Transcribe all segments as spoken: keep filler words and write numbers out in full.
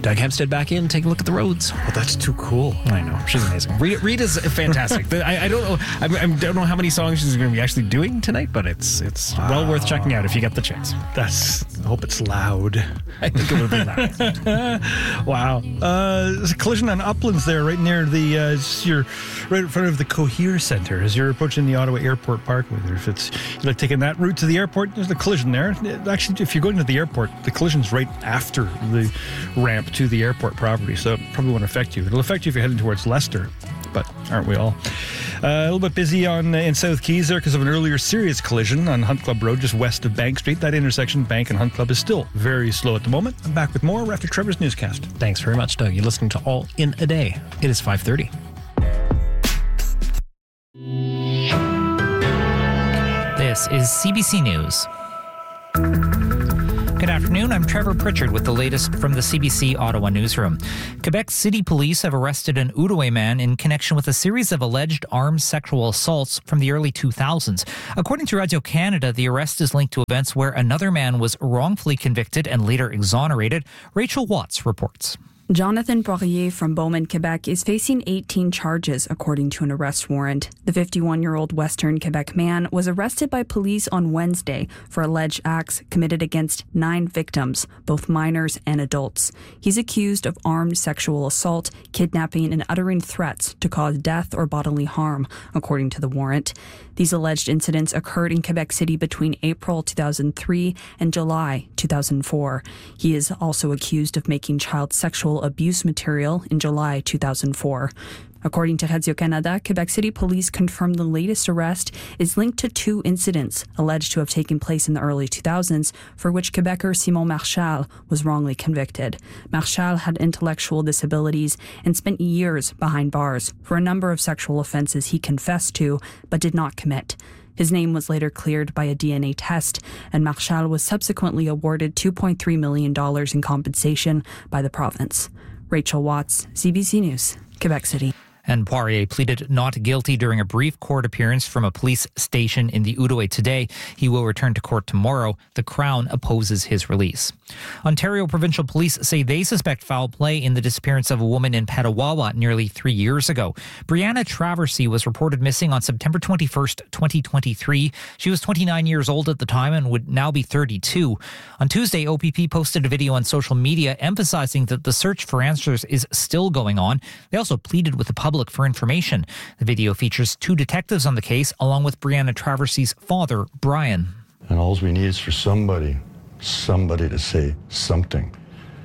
Doug Hempstead back in, take a look at the roads. Well, that's too cool. I know. She's amazing. Rita, Rita's fantastic. I, I don't know I, I don't know how many songs she's going to be actually doing tonight, but it's it's wow. well worth checking out if you get the chance. That's. I hope it's loud. I think it would be loud. Wow. Uh, there's a collision on Uplands there, right near the, uh, you're right in front of the Cohere Centre as you're approaching the Ottawa Airport Parkway. There. If it's, you like taking that route to the airport, there's a collision there. Actually, if you're going to the airport, the collision's right after the ramp to the airport property, so it probably won't affect you. It'll affect you if you're heading towards Leicester, but aren't we all? Uh, a little bit busy on uh, in South Keys there because of an earlier serious collision on Hunt Club Road, just west of Bank Street. That intersection, Bank and Hunt Club, is still very slow at the moment. I'm back with more after Trevor's newscast. Thanks very much, Doug. You're listening to All in a Day. It is five thirty. This is C B C News. Good afternoon, I'm Trevor Pritchard with the latest from the C B C Ottawa newsroom. Quebec City Police have arrested an Outaouais man in connection with a series of alleged armed sexual assaults from the early two thousands. According to Radio-Canada, the arrest is linked to events where another man was wrongfully convicted and later exonerated. Rachel Watts reports. Jonathan Poirier from Beaumont, Quebec is facing eighteen charges, according to an arrest warrant. The fifty-one-year-old Western Quebec man was arrested by police on Wednesday for alleged acts committed against nine victims, both minors and adults. He's accused of armed sexual assault, kidnapping, and uttering threats to cause death or bodily harm, according to the warrant. These alleged incidents occurred in Quebec City between April two thousand three and July two thousand four. He is also accused of making child sexual abuse material in July two thousand four. According to Radio-Canada, Quebec City Police confirmed the latest arrest is linked to two incidents alleged to have taken place in the early two thousands, for which Quebecer Simon Marchal was wrongly convicted. Marchal had intellectual disabilities and spent years behind bars for a number of sexual offenses he confessed to but did not commit. His name was later cleared by a D N A test, and Marchal was subsequently awarded two point three million dollars in compensation by the province. Rachel Watts, C B C News, Quebec City. And Poirier pleaded not guilty during a brief court appearance from a police station in the Outaouais today. He will return to court tomorrow. The Crown opposes his release. Ontario Provincial Police say they suspect foul play in the disappearance of a woman in Petawawa nearly three years ago. Brianna Traversy was reported missing on September twenty-first, twenty twenty-three. She was twenty-nine years old at the time and would now be thirty-two. On Tuesday, O P P posted a video on social media emphasizing that the search for answers is still going on. They also pleaded with the public for information. The video features two detectives on the case, along with Brianna Traversy's father, Brian. And all we need is for somebody, somebody to say something.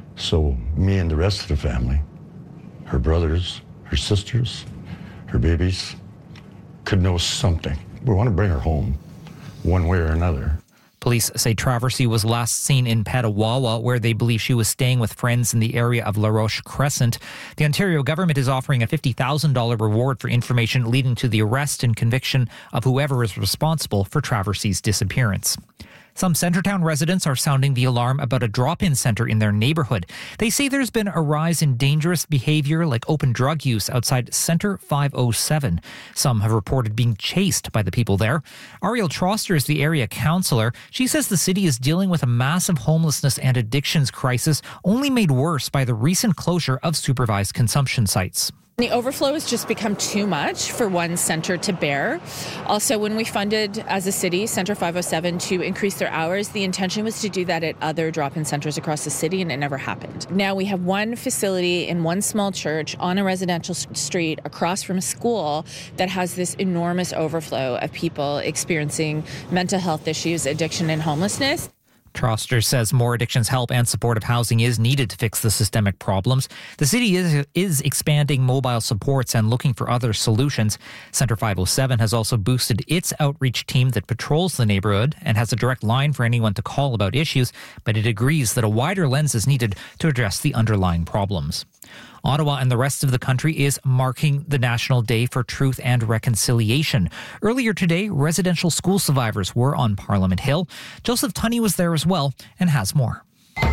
So me and the rest of the family, her brothers, her sisters, her babies, could know something. We want to bring her home, one way or another. Police say Traversy was last seen in Petawawa, where they believe she was staying with friends in the area of La Roche Crescent. The Ontario government is offering a fifty thousand dollars reward for information leading to the arrest and conviction of whoever is responsible for Traversy's disappearance. Some Centretown residents are sounding the alarm about a drop-in centre in their neighbourhood. They say there's been a rise in dangerous behaviour like open drug use outside Centre five oh seven. Some have reported being chased by the people there. Ariel Troster is the area councillor. She says the city is dealing with a massive homelessness and addictions crisis, only made worse by the recent closure of supervised consumption sites. The overflow has just become too much for one centre to bear. Also, when we funded as a city Centre five oh seven to increase their hours, the intention was to do that at other drop-in centres across the city, and it never happened. Now we have one facility in one small church on a residential street across from a school that has this enormous overflow of people experiencing mental health issues, addiction, and homelessness. Troster says more addictions help and supportive housing is needed to fix the systemic problems. The city is, is expanding mobile supports and looking for other solutions. Centre five oh seven has also boosted its outreach team that patrols the neighbourhood and has a direct line for anyone to call about issues, but it agrees that a wider lens is needed to address the underlying problems. Ottawa and the rest of the country is marking the National Day for Truth and Reconciliation. Earlier today, residential school survivors were on Parliament Hill. Joseph Tunney was there as well and has more.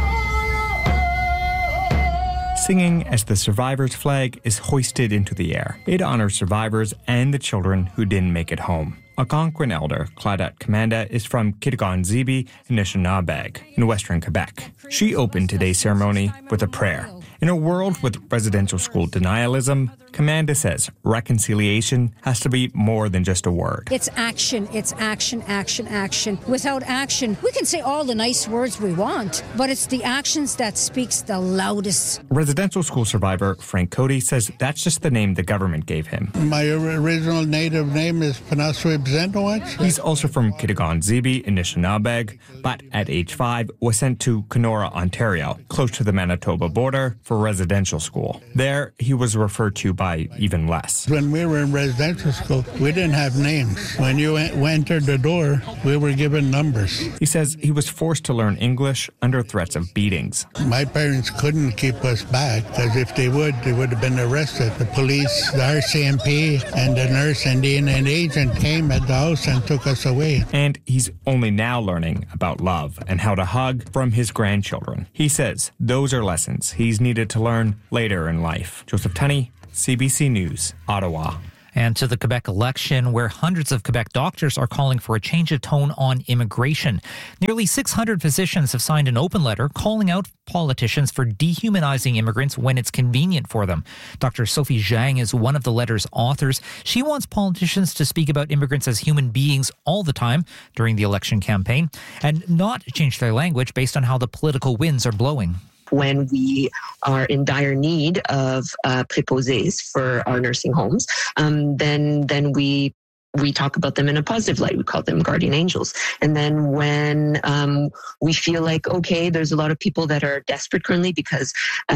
Singing as the survivors' flag is hoisted into the air. It honors survivors and the children who didn't make it home. Algonquin elder Claudette Commanda is from Kitigan-Zibi, Anishinabeg, in western Quebec. She opened today's ceremony with a prayer In a world with residential school denialism, Commanda says reconciliation has to be more than just a word. It's action, it's action, action, action. Without action, we can say all the nice words we want, but it's the actions that speaks the loudest. Residential school survivor Frank Cody says that's just the name the government gave him. My original native name is Panaswib Zentowicz. He's also from Kitigan-Zibi in Nishnawbe, but at age five was sent to Kenora, Ontario, close to the Manitoba border, for residential school. There, he was referred to by even less. When we were in residential school, we didn't have names. When you entered the door, we were given numbers. He says he was forced to learn English under threats of beatings. My parents couldn't keep us back, because if they would, they would have been arrested. The police, the R C M P, and the nurse and the N N agent came at the house and took us away. And he's only now learning about love and how to hug from his grandchildren. He says those are lessons he's needed to learn later in life. Joseph Tunney, C B C News, Ottawa. And to the Quebec election, where hundreds of Quebec doctors are calling for a change of tone on immigration. Nearly six hundred physicians have signed an open letter calling out politicians for dehumanizing immigrants when it's convenient for them. Doctor Sophie Zhang is one of the letter's authors. She wants politicians to speak about immigrants as human beings all the time during the election campaign and not change their language based on how the political winds are blowing. When we are in dire need of uh, préposés for our nursing homes, um, then then we we talk about them in a positive light. We call them guardian angels. And then when um, we feel like, okay, there's a lot of people that are desperate currently because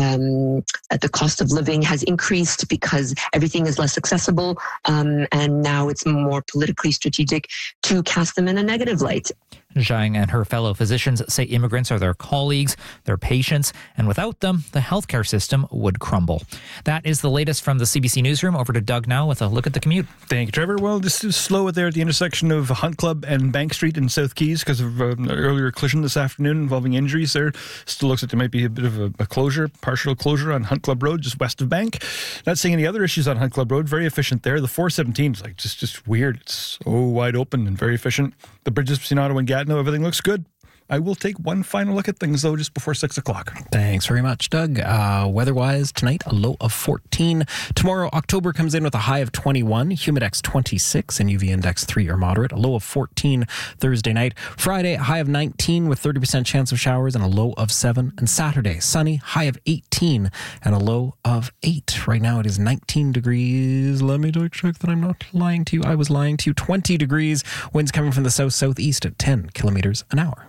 um, the cost of living has increased because everything is less accessible, um, and now it's more politically strategic to cast them in a negative light. Zhang and her fellow physicians say immigrants are their colleagues, their patients, and without them, the healthcare system would crumble. That is the latest from the C B C Newsroom. Over to Doug now with a look at the commute. Thank you, Trevor. Well, just to slow it there at the intersection of Hunt Club and Bank Street in South Keys because of uh, an earlier collision this afternoon involving injuries there. Still looks like there might be a bit of a, a closure, partial closure on Hunt Club Road, just west of Bank. Not seeing any other issues on Hunt Club Road. Very efficient there. The four seventeen is like just, just weird. It's so wide open and very efficient. The bridges between Ottawa and Gatineau, everything looks good. I will take one final look at things, though, just before six o'clock. Thanks very much, Doug. Uh, weather-wise, tonight, a low of fourteen. Tomorrow, October comes in with a high of twenty-one, humidex twenty-six, and U V index three or moderate. A low of fourteen Thursday night. Friday, a high of nineteen with thirty percent chance of showers and a low of seven. And Saturday, sunny, high of eighteen and a low of eight. Right now, it is nineteen degrees. Let me check that I'm not lying to you. I was lying to you. twenty degrees. Winds coming from the south-southeast at ten kilometers an hour.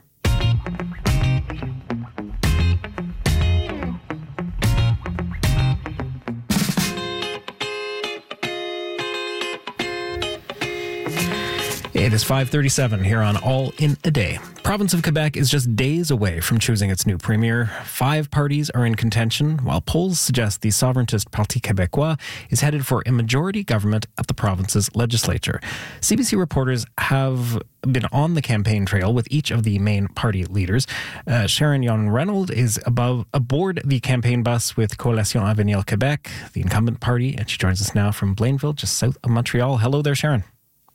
It is five thirty-seven here on All in a Day. Province of Quebec is just days away from choosing its new premier. Five parties are in contention, while polls suggest the sovereigntist Parti Québécois is headed for a majority government at the province's legislature. C B C reporters have been on the campaign trail with each of the main party leaders. Uh, Sharon Young-Reynolds is above aboard the campaign bus with Coalition Avenir Québec, the incumbent party, and she joins us now from Blainville, just south of Montreal. Hello there, Sharon.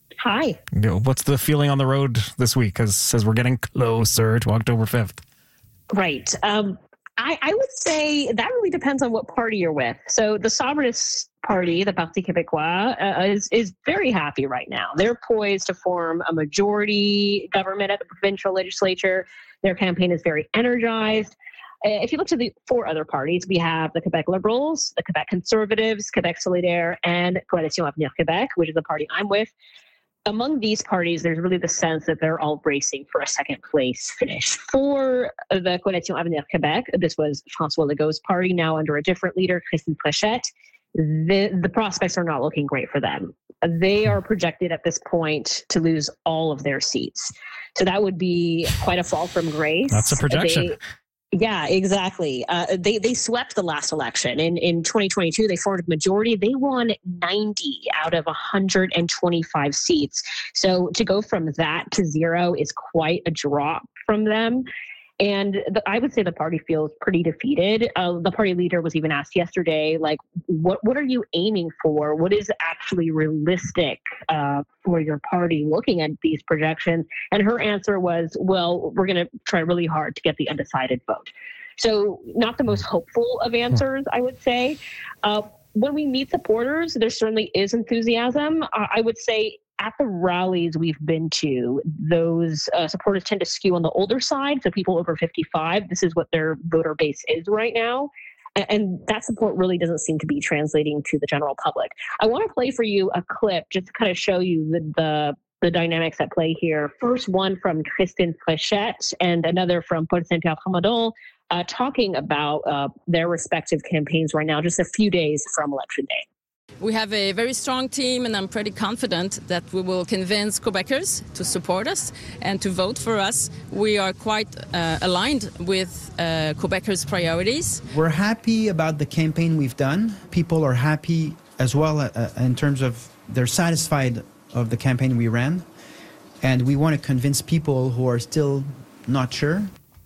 Hi. What's the feeling on the road this week? Because as we're getting closer to October fifth. Right. Um, I, I would say that really depends on what party you're with. So the Sovereignist Party, the Parti Québécois, uh, is, is very happy right now. They're poised to form a majority government at the provincial legislature. Their campaign is very energized. Uh, if you look to the four other parties, we have the Quebec Liberals, the Quebec Conservatives, Quebec Solidaire, and Coalition Avenir Québec, which is the party I'm with. Among these parties, there's really the sense that they're all racing for a second place finish. For the Coalition Avenir Québec, this was François Legault's party, now under a different leader, Christine Fréchette. The, the prospects are not looking great for them. They are projected at this point to lose all of their seats. So that would be quite a fall from grace. That's a projection. They, Yeah, exactly. Uh, they they swept the last election. In in twenty twenty-two, they formed a majority. They won ninety out of one hundred twenty-five seats. So to go from that to zero is quite a drop from them. And the, I would say the party feels pretty defeated. Uh, the party leader was even asked yesterday, like, what what are you aiming for? What is actually realistic uh, for your party looking at these projections? And her answer was, well, we're going to try really hard to get the undecided vote. So not the most hopeful of answers, I would say. Uh, when we meet supporters, there certainly is enthusiasm. Uh, I would say at the rallies we've been to, those uh, supporters tend to skew on the older side. So people over fifty-five, this is what their voter base is right now. And that support really doesn't seem to be translating to the general public. I want to play for you a clip just to kind of show you the, the, the dynamics at play here. First one from Christine Fréchette and another from Paul Saint-Pierre Plamondon, uh, talking about uh, their respective campaigns right now, just a few days from Election Day. We have a very strong team, and I'm pretty confident that we will convince Quebecers to support us and to vote for us. We are quite uh, aligned with uh, Quebecers' priorities. We're happy about the campaign we've done. People are happy as well uh, in terms of they're satisfied of the campaign we ran. And we want to convince people who are still not sure.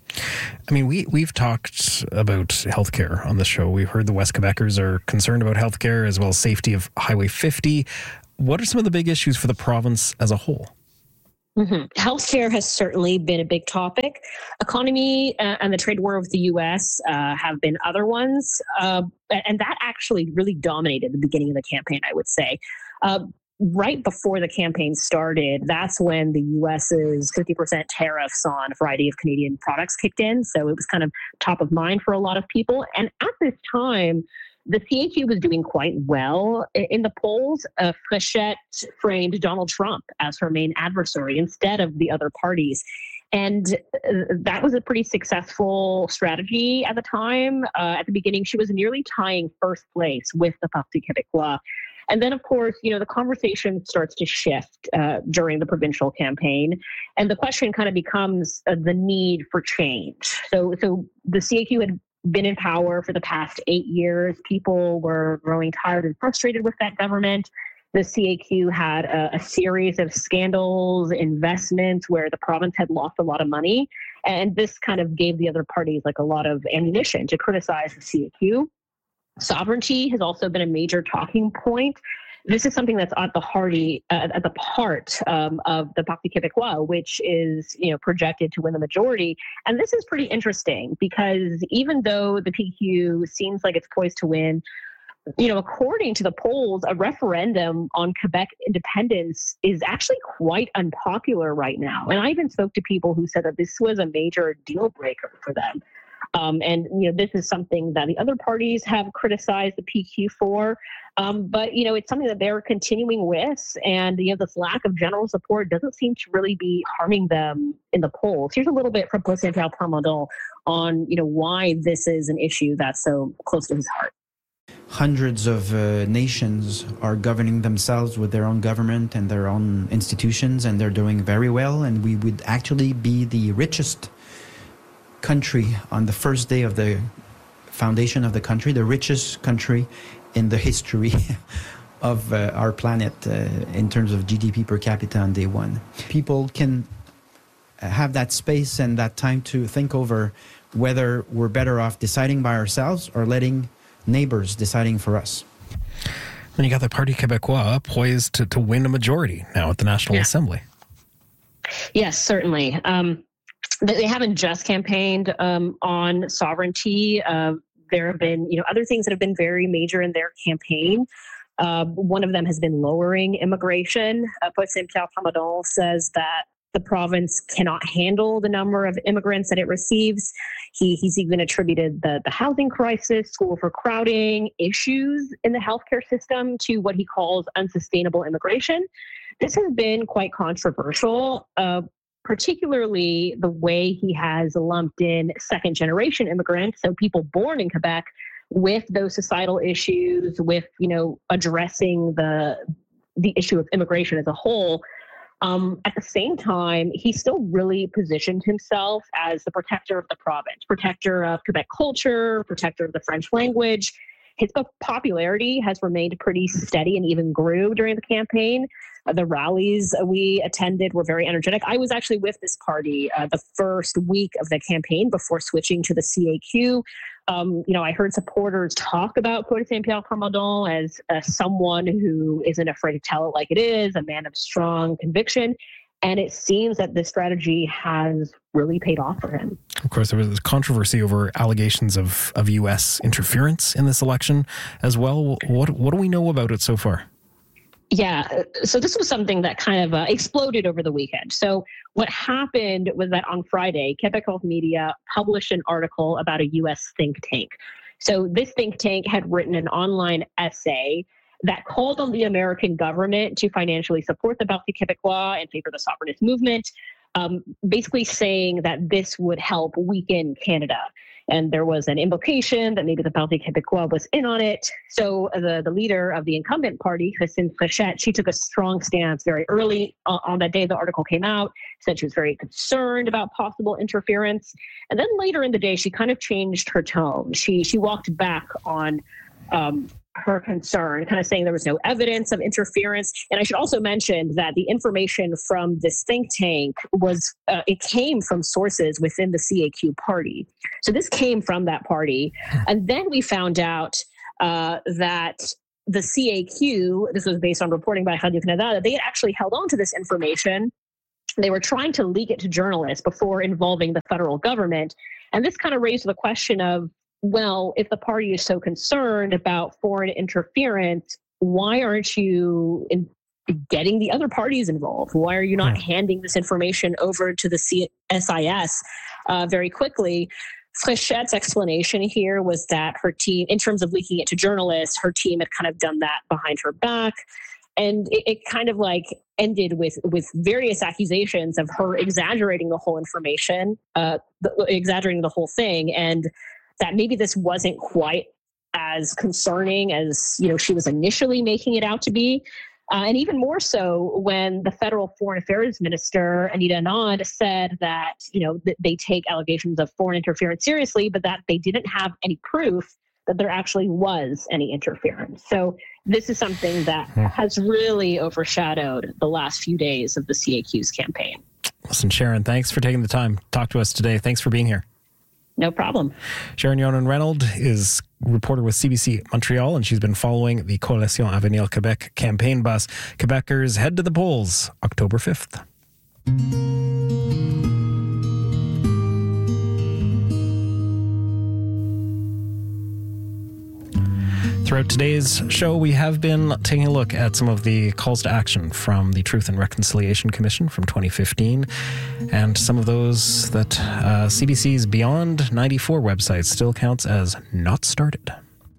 I mean, we, we've talked about healthcare on the show. We've heard the West Quebecers are concerned about healthcare as well as safety of Highway fifty. What are some of the big issues for the province as a whole? Mm-hmm. Healthcare has certainly been a big topic. Economy uh, and the trade war with the U S uh, have been other ones. Uh, and that actually really dominated the beginning of the campaign, I would say. Uh, Right before the campaign started, that's when the U S's fifty percent tariffs on a variety of Canadian products kicked in. So it was kind of top of mind for a lot of people. And at this time, the C A Q was doing quite well in the polls. Uh, Fréchette framed Donald Trump as her main adversary instead of the other parties. And that was a pretty successful strategy at the time. Uh, at the beginning, she was nearly tying first place with the Parti Québécois. And then, of course, you know, the conversation starts to shift uh, during the provincial campaign. And the question kind of becomes uh, the need for change. So, so the C A Q had been in power for the past eight years. People were growing tired and frustrated with that government. The C A Q had a, a series of scandals, investments where the province had lost a lot of money. And this kind of gave the other parties like a lot of ammunition to criticize the C A Q. Sovereignty has also been a major talking point. This is something that's at the heart, uh, at the heart um, of the Parti Québécois, which is, you know, projected to win the majority. And this is pretty interesting because even though the P Q seems like it's poised to win, you know, according to the polls, a referendum on Quebec independence is actually quite unpopular right now. And I even spoke to people who said that this was a major deal breaker for them. Um, and, you know, this is something that the other parties have criticized the P Q for. Um, but, you know, it's something that they're continuing with. And, you know, this lack of general support doesn't seem to really be harming them in the polls. Here's a little bit from Paul Saint-Pierre Plamondon on, you know, why this is an issue that's so close to his heart. Hundreds of uh, nations are governing themselves with their own government and their own institutions, and they're doing very well. And we would actually be the richest country on the first day of the foundation of the country, the richest country in the history of uh, our planet uh, in terms of G D P per capita on day one. People can have that space and that time to think over whether we're better off deciding by ourselves or letting neighbors deciding for us. Then you got the Parti Québécois poised to, to win a majority now at the National yeah. Assembly. Yes, certainly. Um, They haven't just campaigned um, on sovereignty. Uh, there have been, you know, other things that have been very major in their campaign. Uh, one of them has been lowering immigration. Uh, Paul Saint-Pierre Plamondon says that the province cannot handle the number of immigrants that it receives. He, he's even attributed the, the housing crisis, school overcrowding, issues in the healthcare system to what he calls unsustainable immigration. This has been quite controversial. Uh, particularly the way he has lumped in second-generation immigrants, so people born in Quebec, with those societal issues, with, you know, addressing the the issue of immigration as a whole. Um, at the same time, he still really positioned himself as the protector of the province, protector of Quebec culture, protector of the French language. His popularity has remained pretty steady and even grew during the campaign. Uh, the rallies we attended were very energetic. I was actually with this party uh, the first week of the campaign before switching to the C A Q. Um, you know, I heard supporters talk about Paul Saint-Pierre Plamondon as uh, someone who isn't afraid to tell it like it is, a man of strong conviction. And it seems that this strategy has really paid off for him. Of course, there was controversy over allegations of, of U S interference in this election as well. What what do we know about it so far? Yeah, so this was something that kind of uh, exploded over the weekend. So what happened was that on Friday, Quebec Health Media published an article about a U S think tank. So this think tank had written an online essay that called on the American government to financially support the Parti Québécois and favor the sovereignist movement, um, basically saying that this would help weaken Canada. And there was an implication that maybe the Parti Québécois was in on it. So the, the leader of the incumbent party, Christine Fréchette, she took a strong stance very early on, on that day the article came out, said she was very concerned about possible interference. And then later in the day, she kind of changed her tone. She, she walked back on um, her concern, kind of saying there was no evidence of interference. And I should also mention that the information from this think tank was, uh, it came from sources within the C A Q party. So this came from that party. And then we found out uh, that the C A Q, this was based on reporting by Radio-Canada, that they had actually held on to this information. They were trying to leak it to journalists before involving the federal government. And this kind of raised the question of, well, if the party is so concerned about foreign interference, why aren't you in getting the other parties involved? Why are you not yeah. handing this information over to the C S I S uh, very quickly? Fréchette's explanation here was that her team, in terms of leaking it to journalists, her team had kind of done that behind her back. And it, it kind of like ended with, with various accusations of her exaggerating the whole information, uh, the, exaggerating the whole thing. And that maybe this wasn't quite as concerning as, you know, she was initially making it out to be. Uh, and even more so when the federal foreign affairs minister, Anita Anand, said that, you know, th- they take allegations of foreign interference seriously, but that they didn't have any proof that there actually was any interference. So this is something that has really overshadowed the last few days of the C A Q's campaign. Listen, Sharon, thanks for taking the time to talk to us today. Thanks for being here. No problem. Sharon Yonan-Reynolds is reporter with C B C Montreal, and she's been following the Coalition Avenir Québec campaign bus. Quebecers head to the polls October fifth. Throughout today's show, we have been taking a look at some of the calls to action from the Truth and Reconciliation Commission from twenty fifteen, and some of those that uh, C B C's Beyond ninety-four website still counts as not started.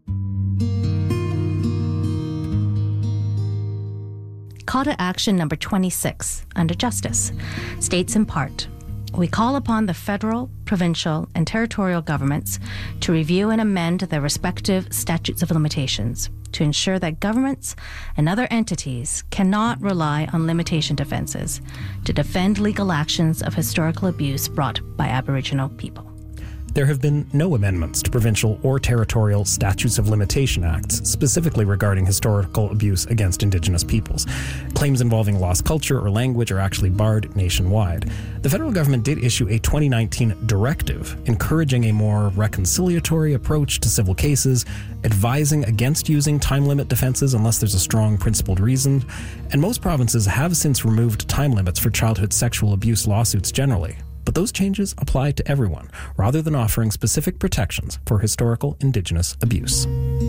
Call to action number twenty-six under Justice states in part, we call upon the federal, provincial, and territorial governments to review and amend their respective statutes of limitations to ensure that governments and other entities cannot rely on limitation defenses to defend legal actions of historical abuse brought by Aboriginal people. There have been no amendments to provincial or territorial statutes of limitation acts specifically regarding historical abuse against Indigenous peoples. Claims involving lost culture or language are actually barred nationwide. The federal government did issue a twenty nineteen directive encouraging a more reconciliatory approach to civil cases, advising against using time limit defenses unless there's a strong principled reason, and most provinces have since removed time limits for childhood sexual abuse lawsuits generally. But those changes apply to everyone, rather than offering specific protections for historical Indigenous abuse.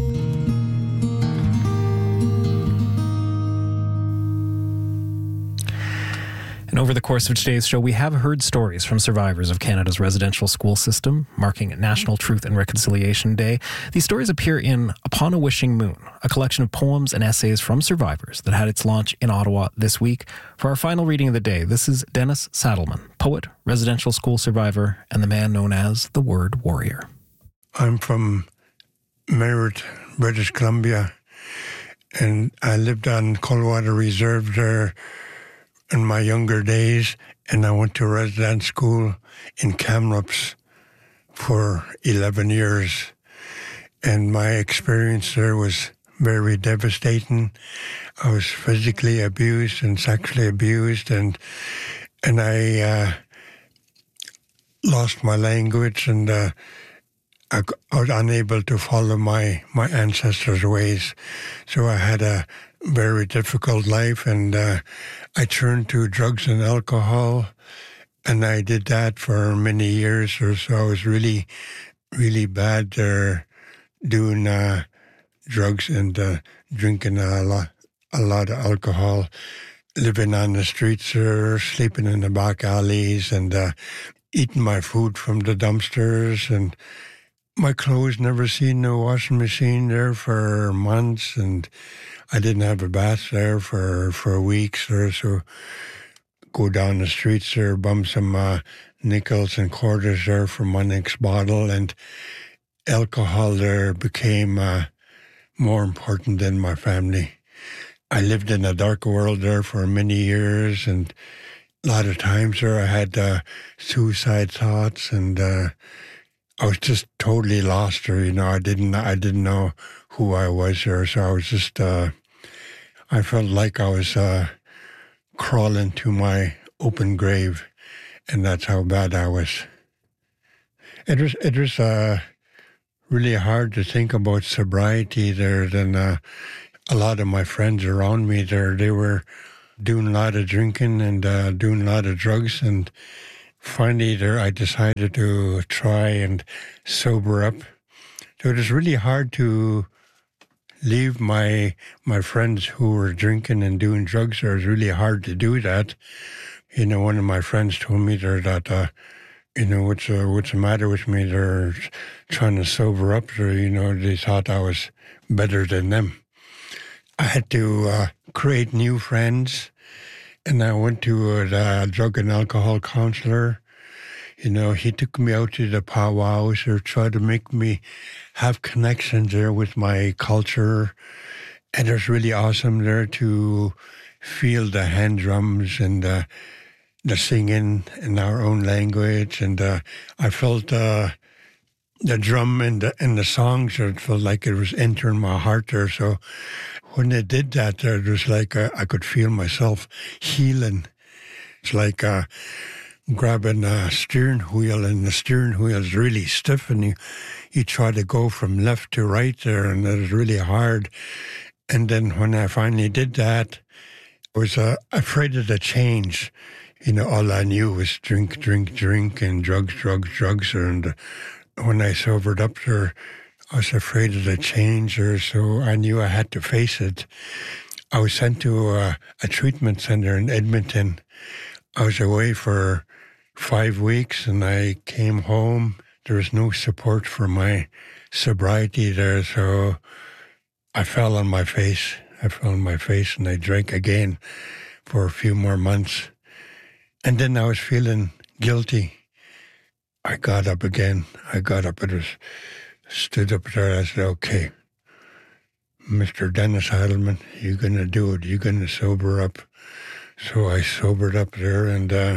And over the course of today's show, we have heard stories from survivors of Canada's residential school system, marking National Truth and Reconciliation Day. These stories appear in Upon a Wishing Moon, a collection of poems and essays from survivors that had its launch in Ottawa this week. For our final reading of the day, this is Dennis Saddleman, poet, residential school survivor, and the man known as the Word Warrior. I'm from Merritt, British Columbia, and I lived on Coldwater Reserve there in my younger days, and I went to residence school in Kamloops for eleven years. And my experience there was very devastating. I was physically abused and sexually abused, and and I uh, lost my language, and uh, I was unable to follow my, my ancestors' ways. So I had a very difficult life, and uh, I turned to drugs and alcohol, and I did that for many years or so. I was really, really bad there, doing uh, drugs and uh, drinking a lot, a lot of alcohol, living on the streets or sleeping in the back alleys, and uh, eating my food from the dumpsters, and my clothes never seen no washing machine there for months, and I didn't have a bath there for, for weeks or so. Go down the streets there, bum some uh, nickels and quarters there for my next bottle, and alcohol there became uh, more important than my family. I lived in a dark world there for many years, and a lot of times there I had uh, suicide thoughts, and uh, I was just totally lost there. You know, I didn't, I didn't know who I was there, so I was just, uh, I felt like I was uh, crawling to my open grave, and that's how bad I was. It was, it was uh, really hard to think about sobriety there. Then uh, a lot of my friends around me there, they were doing a lot of drinking and uh, doing a lot of drugs, and finally there I decided to try and sober up. So it was really hard to leave my my friends who were drinking and doing drugs. It was really hard to do that. You know, one of my friends told me there that, uh, you know, what's, uh, what's the matter with me? They're trying to sober up. There, you know, they thought I was better than them. I had to uh, create new friends, and I went to a, a drug and alcohol counselor. You know, he took me out to the powwows or tried to make me have connections there with my culture. And it was really awesome there to feel the hand drums and uh, the singing in our own language. And uh, I felt uh, the drum and the, and the songs, it felt like it was entering my heart there. So when they did that, there, it was like uh, I could feel myself healing. It's like uh, grabbing a steering wheel, and the steering wheel is really stiff, and you, you try to go from left to right there, and it was really hard. And then when I finally did that, I was uh, afraid of the change. You know, all I knew was drink, drink, drink, and drugs, drugs, drugs. And when I sobered up there, I was afraid of the change there, so I knew I had to face it. I was sent to a, a treatment center in Edmonton. I was away for five weeks, and I came home. There was no support for my sobriety there, so I fell on my face. I fell on my face, and I drank again for a few more months. And then I was feeling guilty. I got up again. I got up and was, stood up there. I said, okay, Mister Dennis Heidelman, you're going to do it. You're going to sober up. So I sobered up there, and uh,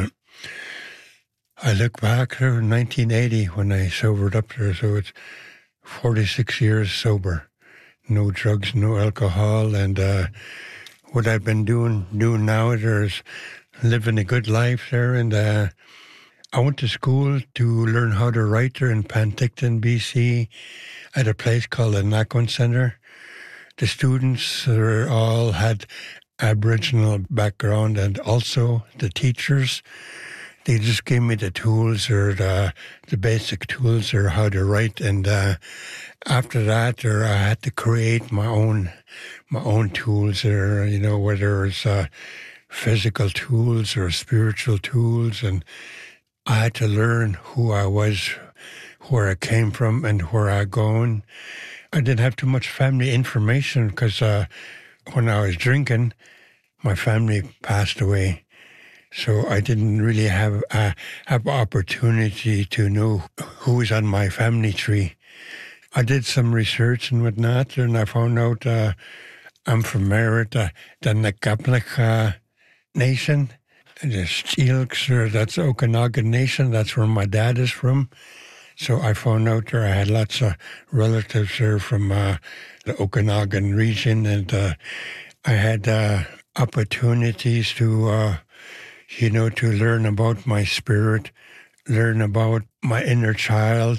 I look back there in nineteen eighty when I sobered up there. So it's forty-six years sober. No drugs, no alcohol. And uh, what I've been doing doing now is living a good life there. And uh, I went to school to learn how to write there in Penticton, B C, at a place called the Naquin Center. The students are all had Aboriginal background, and also the teachers. They just gave me the tools, or the, the basic tools, or how to write. And uh, after that, or I had to create my own my own tools, or you know, whether it's uh, physical tools or spiritual tools. And I had to learn who I was, where I came from, and where I'm going. I didn't have too much family information because uh, when I was drinking, my family passed away. So I didn't really have uh, have opportunity to know who was on my family tree. I did some research and whatnot, and I found out uh, I'm from Merritt, uh, the Nakaplak uh, Nation. The Steelks, that's Okanagan Nation. That's where my dad is from. So I found out there I had lots of relatives there from uh, the Okanagan region, and uh, I had uh, opportunities to, uh, you know, to learn about my spirit, learn about my inner child,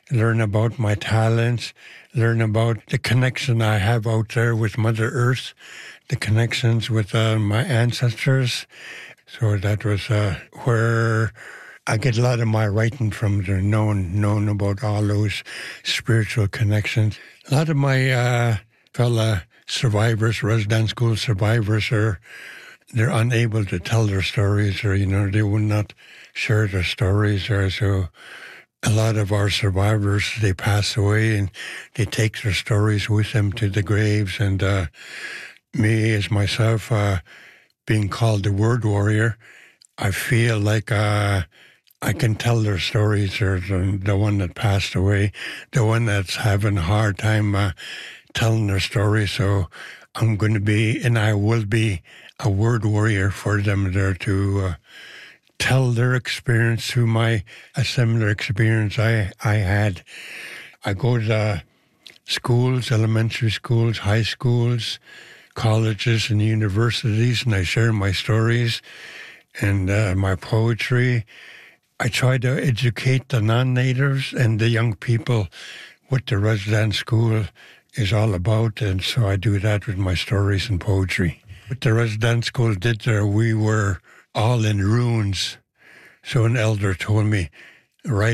learn about my talents, learn about the connection I have out there with Mother Earth, the connections with uh, my ancestors. So that was uh, where I get a lot of my writing from, there, knowing, knowing about all those spiritual connections. A lot of my uh, fellow survivors, resident school survivors, are they're unable to tell their stories, or, you know, they will not share their stories. Or so a lot of our survivors, they pass away and they take their stories with them to the graves. And uh, me, as myself, uh, being called the word warrior, I feel like uh, I can tell their stories, or the, the one that passed away, the one that's having a hard time uh, telling their story. So I'm going to be, and I will be, a word warrior for them there to uh, tell their experience through my a similar experience I, I had. I go to schools, elementary schools, high schools, colleges, and universities, and I share my stories and uh, my poetry. I try to educate the non-natives and the young people what the resident school is all about, and so I do that with my stories and poetry. What the resident school did there, we were all in ruins. So an elder told me, right